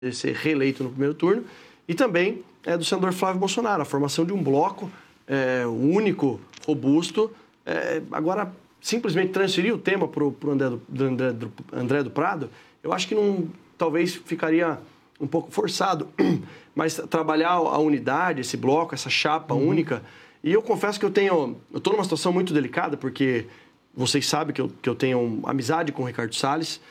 ser reeleito no primeiro turno, e também do senador Flávio Bolsonaro, a formação de um bloco único, robusto. Agora, simplesmente transferir o tema para o André do Prado, eu acho que talvez ficaria um pouco forçado, mas trabalhar a unidade, esse bloco, essa chapa única. E eu confesso que eu estou numa situação muito delicada, porque vocês sabem que eu tenho amizade com o Ricardo Salles,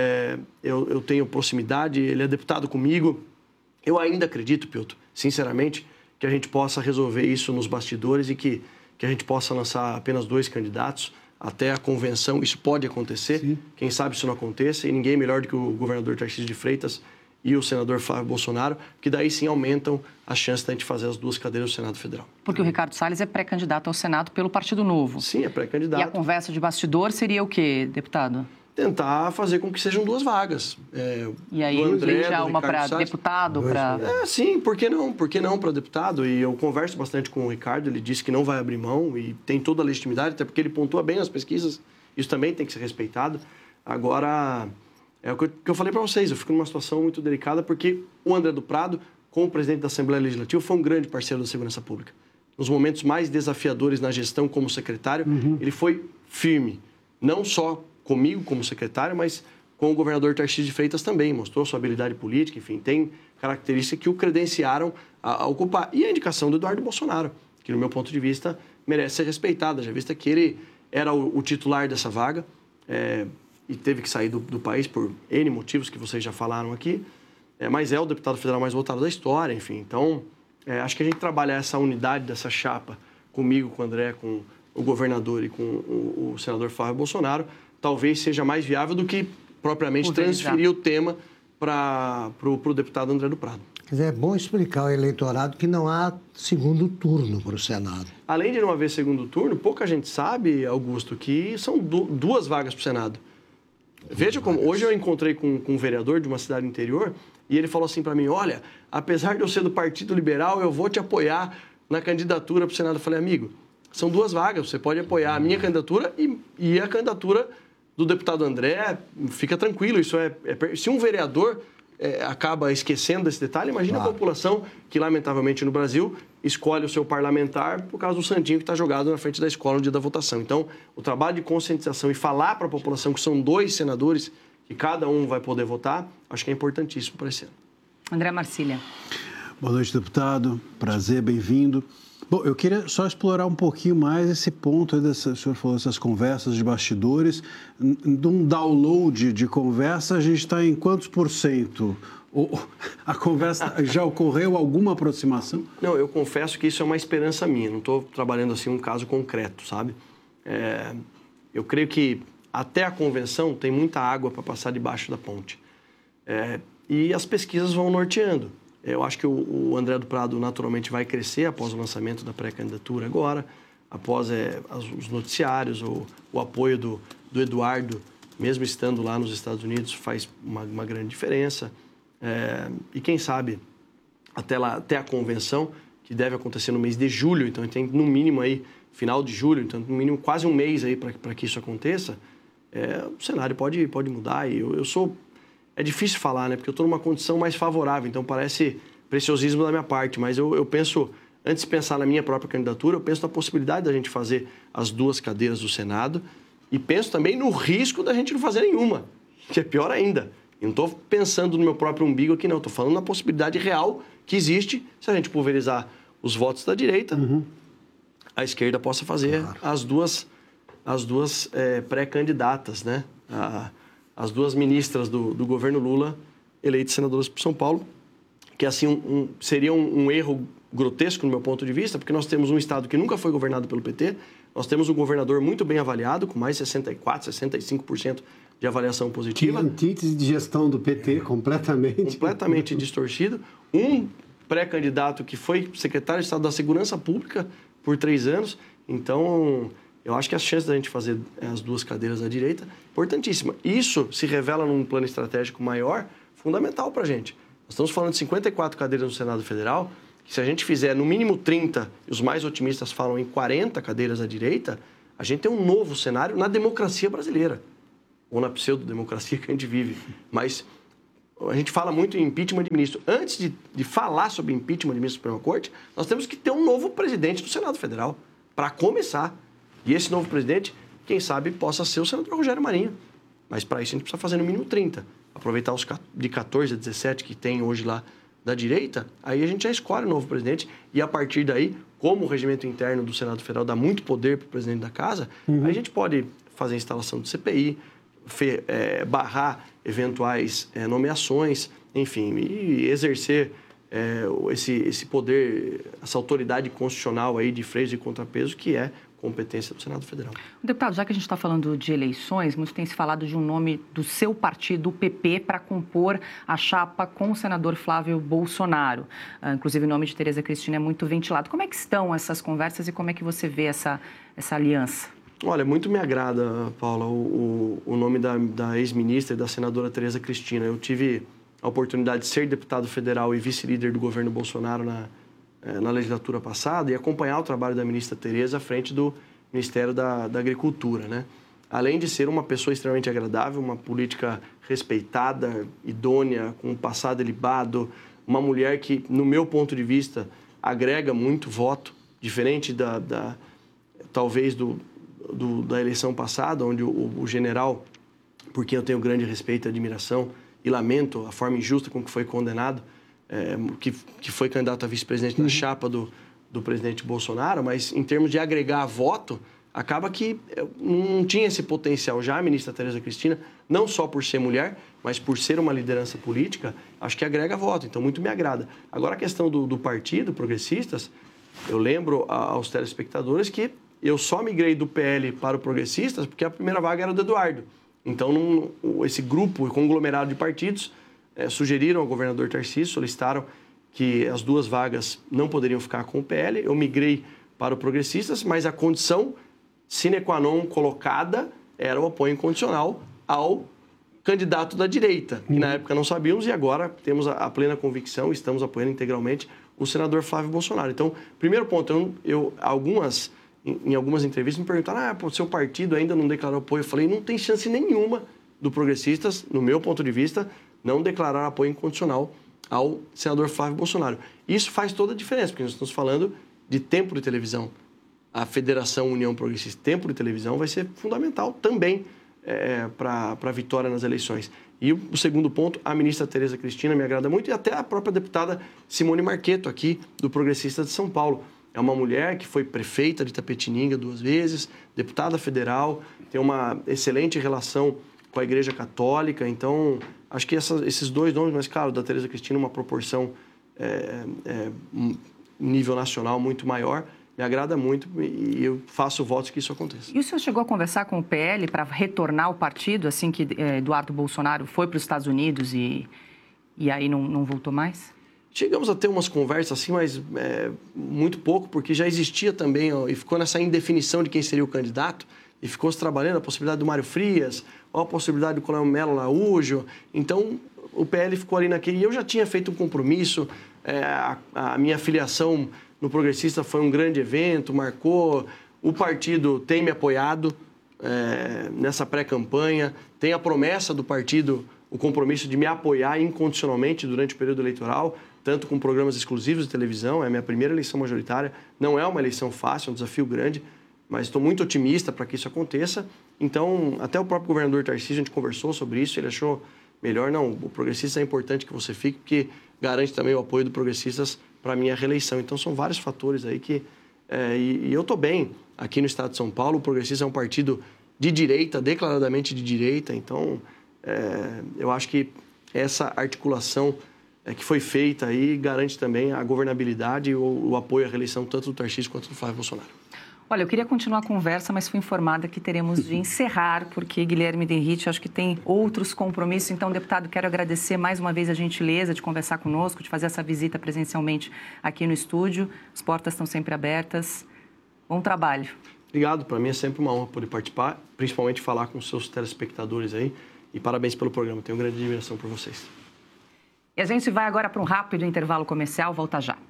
eu tenho proximidade, ele é deputado comigo. Eu ainda acredito, Piotr, sinceramente, que a gente possa resolver isso nos bastidores e que a gente possa lançar apenas 2 candidatos até a convenção. Isso pode acontecer, sim. Quem sabe isso não aconteça, e ninguém melhor do que o governador Tarcísio de Freitas e o senador Flávio Bolsonaro, que daí sim aumentam as chances da gente fazer as 2 cadeiras do Senado Federal. Porque o Ricardo Salles é pré-candidato ao Senado pelo Partido Novo. Sim, é pré-candidato. E a conversa de bastidor seria o quê, deputado? Tentar fazer com que sejam 2 vagas. E aí, André, já uma para deputado? Sim, por que não? Por que não para deputado? E eu converso bastante com o Ricardo, ele disse que não vai abrir mão e tem toda a legitimidade, até porque ele pontua bem nas pesquisas, isso também tem que ser respeitado. Agora, é o que eu falei para vocês, eu fico numa situação muito delicada, porque o André do Prado, como presidente da Assembleia Legislativa, foi um grande parceiro da segurança pública. Nos momentos mais desafiadores na gestão como secretário, ele foi firme, não só comigo como secretário, mas com o governador Tarcísio de Freitas também. Mostrou sua habilidade política, enfim, tem características que o credenciaram a ocupar. E a indicação do Eduardo Bolsonaro, que, no meu ponto de vista, merece ser respeitada, já visto que ele era o titular dessa vaga e teve que sair do país por N motivos que vocês já falaram aqui, mas é o deputado federal mais votado da história, enfim. Então, acho que a gente trabalhar essa unidade dessa chapa, comigo, com o André, com o governador e com o senador Flávio Bolsonaro, talvez seja mais viável do que propriamente transferir o tema para o deputado André do Prado. Quer dizer, é bom explicar ao eleitorado que não há segundo turno para o Senado. Além de não haver segundo turno, pouca gente sabe, Augusto, que são 2 vagas para o Senado. Veja como, hoje eu encontrei com um vereador de uma cidade interior e ele falou assim para mim, olha, apesar de eu ser do Partido Liberal, eu vou te apoiar na candidatura para o Senado. Eu falei, amigo, são 2 vagas, você pode apoiar a minha candidatura e a candidatura do deputado André, fica tranquilo, isso se um vereador acaba esquecendo desse detalhe, imagina a população que, lamentavelmente, no Brasil, escolhe o seu parlamentar por causa do santinho que está jogado na frente da escola no dia da votação. Então, o trabalho de conscientização e falar para a população que são 2 senadores, que cada um vai poder votar, acho que é importantíssimo para esse ano. André Marcília. Boa noite, deputado. Prazer, bem-vindo. Bom, eu queria só explorar um pouquinho mais esse ponto, o senhor falou dessas conversas de bastidores, de um download de conversa, a gente está em quantos %? A conversa já ocorreu alguma aproximação? Não, eu confesso que isso é uma esperança minha, não estou trabalhando assim um caso concreto, sabe? Eu creio que até a convenção tem muita água para passar debaixo da ponte. E as pesquisas vão norteando. Eu acho que o André do Prado naturalmente vai crescer após o lançamento da pré-candidatura agora, após os noticiários, o apoio do Eduardo, mesmo estando lá nos Estados Unidos, faz uma grande diferença. E quem sabe, até a convenção, que deve acontecer no mês de julho, então tem no mínimo aí, final de julho, então no mínimo quase um mês aí para que isso aconteça, o cenário pode mudar e eu sou... É difícil falar, né? Porque eu estou numa condição mais favorável, então parece preciosismo da minha parte, mas eu penso, antes de pensar na minha própria candidatura, eu penso na possibilidade da gente fazer as 2 cadeiras do Senado e penso também no risco da gente não fazer nenhuma, que é pior ainda. Eu não estou pensando no meu próprio umbigo aqui, não. Estou falando na possibilidade real que existe se a gente pulverizar os votos da direita, a esquerda possa fazer as duas pré-candidatas, né? As 2 ministras do governo Lula eleitas senadoras por São Paulo, que assim seria um erro grotesco no meu ponto de vista, porque nós temos um estado que nunca foi governado pelo PT, nós temos um governador muito bem avaliado, com mais de 64%, 65% de avaliação positiva. Que antítese de gestão do PT, completamente. Completamente distorcido. Um pré-candidato que foi secretário de Estado da Segurança Pública por 3 anos, então... Eu acho que as chances da gente fazer as 2 cadeiras à direita, importantíssima. Isso se revela num plano estratégico maior, fundamental para a gente. Nós estamos falando de 54 cadeiras no Senado Federal, que se a gente fizer no mínimo 30, e os mais otimistas falam em 40 cadeiras à direita, a gente tem um novo cenário na democracia brasileira, ou na pseudo-democracia que a gente vive. Mas a gente fala muito em impeachment de ministro. Antes de falar sobre impeachment de ministro da Suprema Corte, nós temos que ter um novo presidente do Senado Federal, para começar. E esse novo presidente, quem sabe, possa ser o senador Rogério Marinho. Mas para isso a gente precisa fazer no mínimo 30. Aproveitar os de 14 a 17 que tem hoje lá da direita, aí a gente já escolhe o novo presidente e a partir daí, como o regimento interno do Senado Federal dá muito poder para o presidente da casa, aí a gente pode fazer a instalação do CPI, barrar eventuais nomeações, enfim, e exercer esse poder, essa autoridade constitucional aí de freios e contrapesos que é competência do Senado Federal. Deputado, já que a gente está falando de eleições, muito tem se falado de um nome do seu partido, o PP, para compor a chapa com o senador Flávio Bolsonaro. Inclusive, o nome de Tereza Cristina é muito ventilado. Como é que estão essas conversas e como é que você vê essa aliança? Olha, muito me agrada, Paula, o nome da ex-ministra e da senadora Tereza Cristina. Eu tive a oportunidade de ser deputado federal e vice-líder do governo Bolsonaro na legislatura passada e acompanhar o trabalho da ministra Tereza à frente do Ministério da Agricultura, né? Além de ser uma pessoa extremamente agradável, uma política respeitada, idônea, com um passado ilibado, uma mulher que, no meu ponto de vista, agrega muito voto, diferente talvez da eleição passada, onde o general, por quem eu tenho grande respeito e admiração, e lamento a forma injusta com que foi condenado, que foi candidato a vice-presidente na chapa do presidente Bolsonaro, mas em termos de agregar voto, acaba que não tinha esse potencial. Já a ministra Tereza Cristina, não só por ser mulher, mas por ser uma liderança política, acho que agrega voto, então muito me agrada. Agora a questão do partido, Progressistas, eu lembro aos telespectadores que eu só migrei do PL para o Progressistas porque a primeira vaga era do Eduardo. Então, esse grupo, o conglomerado de partidos, sugeriram ao governador Tarcísio, solicitaram que as duas vagas não poderiam ficar com o PL. Eu migrei para o Progressistas, mas a condição sine qua non colocada era o apoio incondicional ao candidato da direita, que na época não sabíamos e agora temos a plena convicção, estamos apoiando integralmente o senador Flávio Bolsonaro. Então, primeiro ponto, em algumas entrevistas me perguntaram, o seu partido ainda não declarou apoio. Eu falei, não tem chance nenhuma do Progressistas, no meu ponto de vista, não declarar apoio incondicional ao senador Flávio Bolsonaro. Isso faz toda a diferença, porque nós estamos falando de tempo de televisão. A Federação União Progressista, tempo de televisão, vai ser fundamental também para a vitória nas eleições. E o segundo ponto, a ministra Tereza Cristina me agrada muito e até a própria deputada Simone Marchetto, aqui do Progressista de São Paulo. É uma mulher que foi prefeita de Itapetininga 2 vezes, deputada federal, tem uma excelente relação com a Igreja Católica. Então, acho que esses dois nomes, mas claro, da Tereza Cristina, uma proporção nível nacional muito maior, me agrada muito e eu faço votos que isso aconteça. E o senhor chegou a conversar com o PL para retornar ao partido, assim que Eduardo Bolsonaro foi para os Estados Unidos e aí não voltou mais? Chegamos a ter umas conversas assim, mas muito pouco, porque já existia também, e ficou nessa indefinição de quem seria o candidato, e ficou se trabalhando a possibilidade do Mário Frias, ou a possibilidade do Coronel Melo Araújo. Então, o PL ficou ali naquele... E eu já tinha feito um compromisso, a minha filiação no Progressista foi um grande evento, marcou. O partido tem me apoiado nessa pré-campanha, tem a promessa do partido, o compromisso de me apoiar incondicionalmente durante o período eleitoral, tanto com programas exclusivos de televisão. É a minha primeira eleição majoritária, não é uma eleição fácil, é um desafio grande, mas estou muito otimista para que isso aconteça. Então, até o próprio governador Tarcísio, a gente conversou sobre isso, ele achou melhor, não, o Progressista é importante que você fique, porque garante também o apoio do Progressistas para a minha reeleição. Então, são vários fatores aí que... E eu estou bem aqui no estado de São Paulo, o Progressista é um partido de direita, declaradamente de direita, então eu acho que essa articulação que foi feita aí garante também a governabilidade e o apoio à reeleição tanto do Tarcísio quanto do Flávio Bolsonaro. Olha, eu queria continuar a conversa, mas fui informada que teremos de encerrar, porque Guilherme Denrich acho que tem outros compromissos. Então, deputado, quero agradecer mais uma vez a gentileza de conversar conosco, de fazer essa visita presencialmente aqui no estúdio. As portas estão sempre abertas. Bom trabalho. Obrigado, para mim é sempre uma honra poder participar, principalmente falar com os seus telespectadores aí. E parabéns pelo programa, tenho grande admiração por vocês. E a gente vai agora para um rápido intervalo comercial, volta já.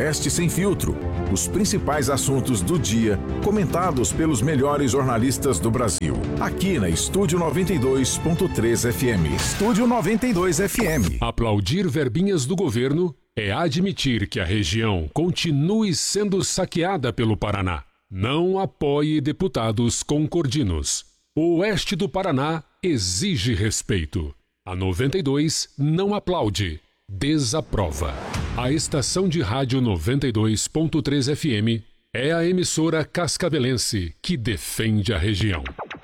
Oeste Sem Filtro. Os principais assuntos do dia, comentados pelos melhores jornalistas do Brasil. Aqui na Estúdio 92.3 FM. Estúdio 92 FM. Aplaudir verbinhas do governo é admitir que a região continue sendo saqueada pelo Paraná. Não apoie deputados concordinos. O Oeste do Paraná exige respeito. A 92 não aplaude, desaprova. A estação de rádio 92.3 FM é a emissora cascavelense que defende a região.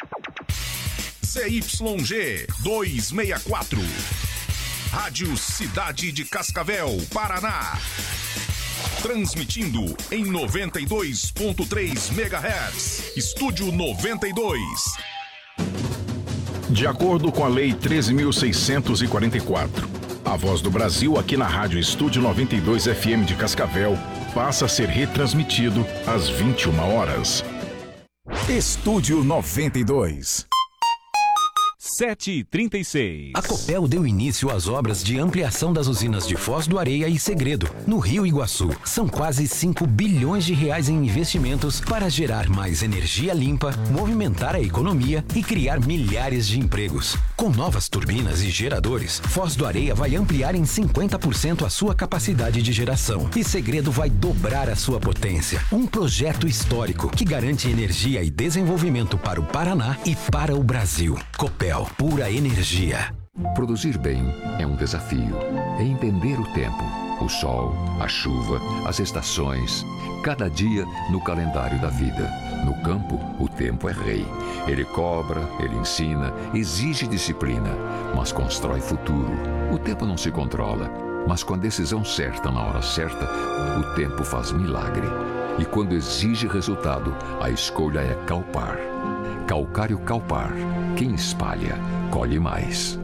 CYG 264. Rádio Cidade de Cascavel, Paraná. Transmitindo em 92.3 MHz. Estúdio 92. De acordo com a Lei 13.644, a Voz do Brasil aqui na Rádio Estúdio 92 FM de Cascavel passa a ser retransmitido às 21 horas. Estúdio 92. 7h36. A Copel deu início às obras de ampliação das usinas de Foz do Areia e Segredo, no Rio Iguaçu. São quase 5 bilhões de reais em investimentos para gerar mais energia limpa, movimentar a economia e criar milhares de empregos. Com novas turbinas e geradores, Foz do Areia vai ampliar em 50% a sua capacidade de geração e Segredo vai dobrar a sua potência. Um projeto histórico que garante energia e desenvolvimento para o Paraná e para o Brasil. Copel. Pura energia. Produzir bem é um desafio. É entender o tempo, o sol, a chuva, as estações. Cada dia no calendário da vida. No campo, o tempo é rei. Ele cobra, ele ensina, exige disciplina, mas constrói futuro. O tempo não se controla, mas com a decisão certa na hora certa, o tempo faz milagre. E quando exige resultado, a escolha é Calpar. Calcário Calpar. Quem espalha, colhe mais.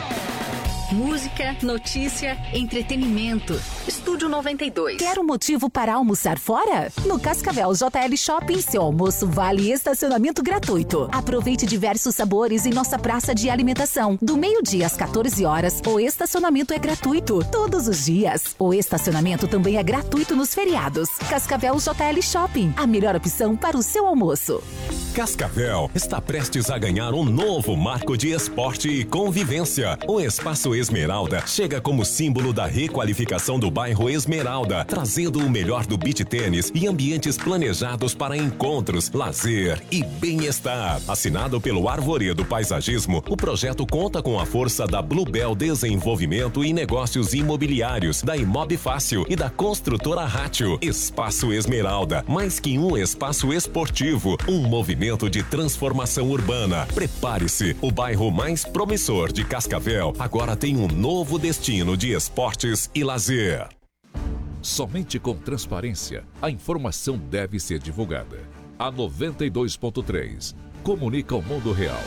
Música, notícia, entretenimento. Estúdio 92. Quer um motivo para almoçar fora? No Cascavel JL Shopping, seu almoço vale estacionamento gratuito. Aproveite diversos sabores em nossa praça de alimentação. Do meio-dia às 14 horas, o estacionamento é gratuito. Todos os dias. O estacionamento também é gratuito nos feriados. Cascavel JL Shopping, a melhor opção para o seu almoço. Cascavel está prestes a ganhar um novo marco de esporte e convivência. O Espaço Esmeralda chega como símbolo da requalificação do bairro Esmeralda, trazendo o melhor do beach tênis e ambientes planejados para encontros, lazer e bem-estar. Assinado pelo Arvoredo Paisagismo, o projeto conta com a força da Bluebell Desenvolvimento e Negócios Imobiliários, da Imob Fácil e da construtora Rátio. Espaço Esmeralda, mais que um espaço esportivo, um movimento de transformação urbana. Prepare-se, o bairro mais promissor de Cascavel agora tem um novo destino de esportes e lazer. Somente com transparência, a informação deve ser divulgada. A 92.3 comunica ao mundo real.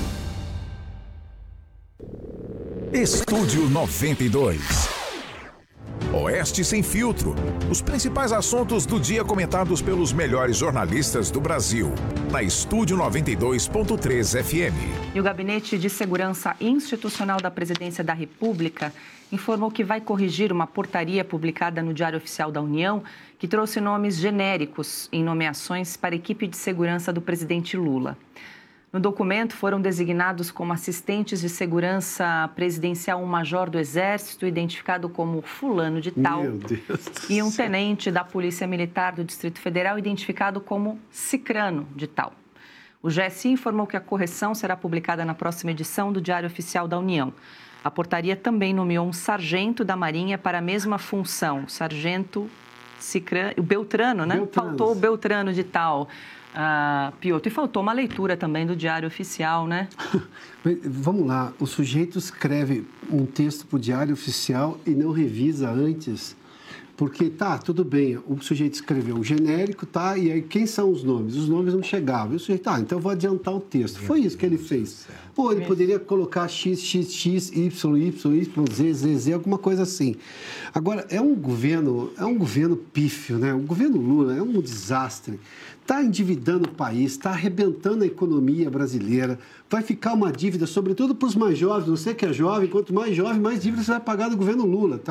Estúdio 92. Oeste Sem Filtro. Os principais assuntos do dia comentados pelos melhores jornalistas do Brasil. Na Estúdio 92.3 FM. E o Gabinete de Segurança Institucional da Presidência da República informou que vai corrigir uma portaria publicada no Diário Oficial da União que trouxe nomes genéricos em nomeações para a equipe de segurança do presidente Lula. No documento foram designados como assistentes de segurança presidencial um major do Exército, identificado como fulano de tal, e um tenente da Polícia Militar do Distrito Federal, identificado como cicrano de tal. O GSI informou que a correção será publicada na próxima edição do Diário Oficial da União. A portaria também nomeou um sargento da Marinha para a mesma função, sargento cicrano, o Beltrano, né? Faltou o Beltrano de tal. Piotr, e faltou uma leitura também do Diário Oficial, né? Vamos lá, o sujeito escreve um texto para o Diário Oficial e não revisa antes, porque tudo bem, o sujeito escreveu o genérico, e aí quem são os nomes? Os nomes não chegavam. E o sujeito, então eu vou adiantar o texto. Foi isso que ele fez. Ou ele poderia colocar X, X, X, Y, Y, Y, Z, Z, Z, alguma coisa assim. Agora, é um governo pífio, né? O governo Lula é um desastre. Está endividando o país, está arrebentando a economia brasileira, vai ficar uma dívida, sobretudo para os mais jovens. Você que é jovem, quanto mais jovem, mais dívida você vai pagar do governo Lula, tá?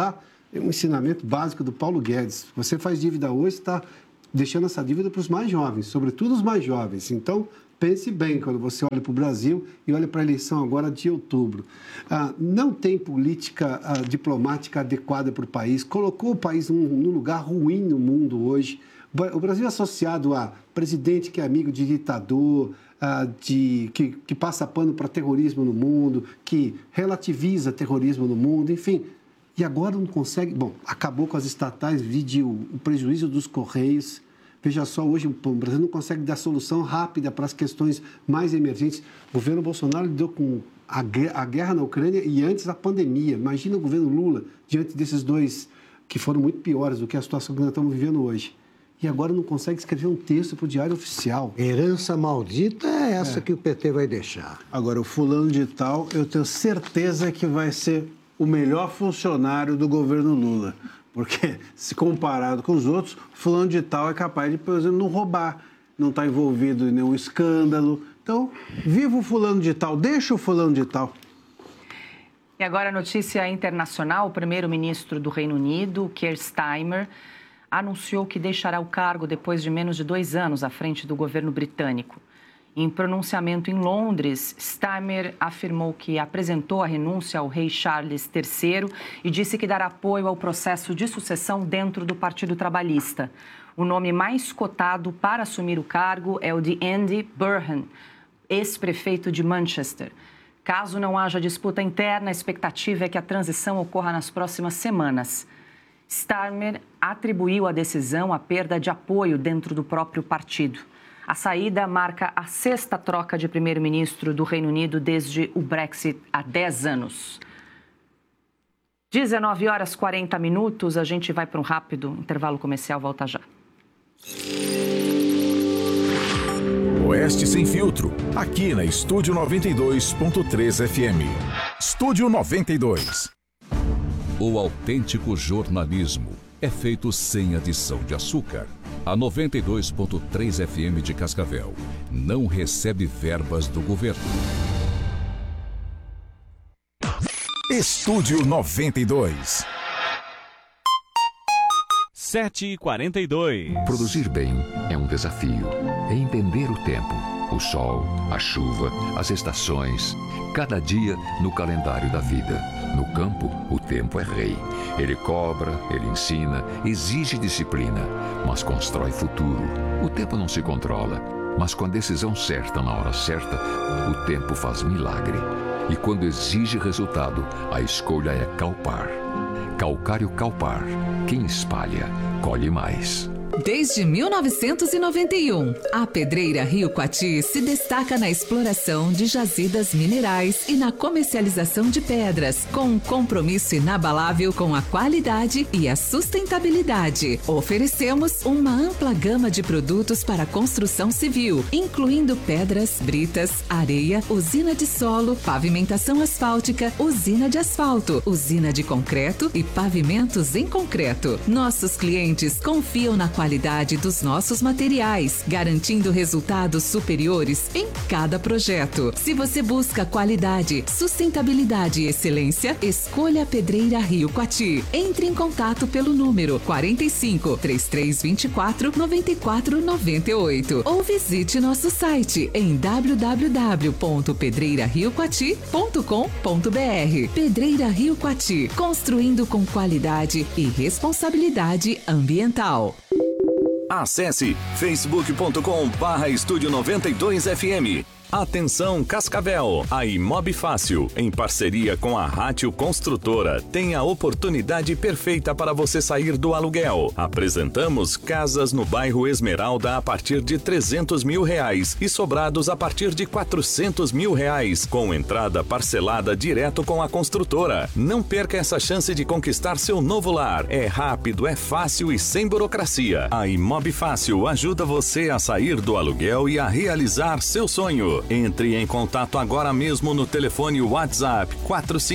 é um ensinamento básico do Paulo Guedes. Você faz dívida hoje, está deixando essa dívida para os mais jovens, sobretudo os mais jovens. Então, pense bem quando você olha para o Brasil e olha para a eleição agora de outubro. Não tem política diplomática adequada para o país, colocou o país num lugar ruim no mundo hoje. O Brasil é associado a presidente que é amigo de ditador, que passa pano para terrorismo no mundo, que relativiza terrorismo no mundo, enfim. E agora não consegue... Bom, acabou com as estatais, vide o prejuízo dos Correios. Veja só, hoje o Brasil não consegue dar solução rápida para as questões mais emergentes. O governo Bolsonaro lidou com a guerra na Ucrânia e antes a pandemia. Imagina o governo Lula diante desses dois que foram muito piores do que a situação que nós estamos vivendo hoje. E agora não consegue escrever um texto para o Diário Oficial. Herança maldita é essa que o PT vai deixar. Agora, o fulano de tal, eu tenho certeza que vai ser o melhor funcionário do governo Lula. Porque, se comparado com os outros, o fulano de tal é capaz de, por exemplo, não roubar, não estar envolvido em nenhum escândalo. Então, viva o fulano de tal, deixa o fulano de tal. E agora, notícia internacional: o primeiro-ministro do Reino Unido, Keir Starmer, anunciou que deixará o cargo depois de menos de 2 anos à frente do governo britânico. Em pronunciamento em Londres, Starmer afirmou que apresentou a renúncia ao rei Charles III e disse que dará apoio ao processo de sucessão dentro do Partido Trabalhista. O nome mais cotado para assumir o cargo é o de Andy Burnham, ex-prefeito de Manchester. Caso não haja disputa interna, a expectativa é que a transição ocorra nas próximas semanas. Starmer atribuiu a decisão à perda de apoio dentro do próprio partido. A saída marca a 6ª troca de primeiro-ministro do Reino Unido desde o Brexit há 10 anos. 19h40, a gente vai para um rápido intervalo comercial, volta já. Oeste Sem Filtro, aqui na Estúdio 92.3 FM. Estúdio 92. O autêntico jornalismo é feito sem adição de açúcar. A 92.3 FM de Cascavel não recebe verbas do governo. Estúdio 92. 7h42. Produzir bem é um desafio. É entender o tempo, o sol, a chuva, as estações. Cada dia no calendário da vida. No campo, o tempo é rei. Ele cobra, ele ensina, exige disciplina, mas constrói futuro. O tempo não se controla, mas com a decisão certa na hora certa, o tempo faz milagre. E quando exige resultado, a escolha é Calpar. Calcário Calpar. Quem espalha, colhe mais. Desde 1991, a Pedreira Rio Coati se destaca na exploração de jazidas minerais e na comercialização de pedras, com um compromisso inabalável com a qualidade e a sustentabilidade. Oferecemos uma ampla gama de produtos para construção civil, incluindo pedras, britas, areia, usina de solo, pavimentação asfáltica, usina de asfalto, usina de concreto e pavimentos em concreto. Nossos clientes confiam na qualidade dos nossos materiais, garantindo resultados superiores em cada projeto. Se você busca qualidade, sustentabilidade e excelência, escolha a Pedreira Rio Coati. Entre em contato pelo número 45 3324 9498 ou visite nosso site em www.pedreirariocoati.com.br. Pedreira Rio Coati, construindo com qualidade e responsabilidade ambiental. Acesse facebook.com/Estúdio 92FM. Atenção Cascavel, a Imob Fácil, em parceria com a Rátio Construtora, tem a oportunidade perfeita para você sair do aluguel. Apresentamos casas no bairro Esmeralda a partir de R$300 mil e sobrados a partir de R$400 mil, com entrada parcelada direto com a construtora. Não perca essa chance de conquistar seu novo lar. É rápido, é fácil e sem burocracia. A Imob Fácil ajuda você a sair do aluguel e a realizar seu sonho. Entre em contato agora mesmo no telefone WhatsApp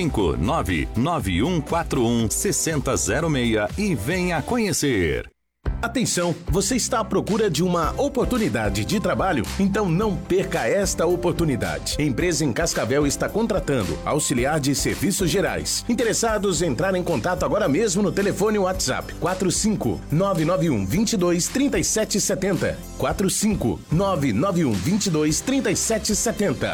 459-9141-6006 e venha conhecer. Atenção, você está à procura de uma oportunidade de trabalho? Então não perca esta oportunidade. A empresa em Cascavel está contratando auxiliar de serviços gerais. Interessados, entrar em contato agora mesmo no telefone WhatsApp 45991 22 3770. 45991 22 3770.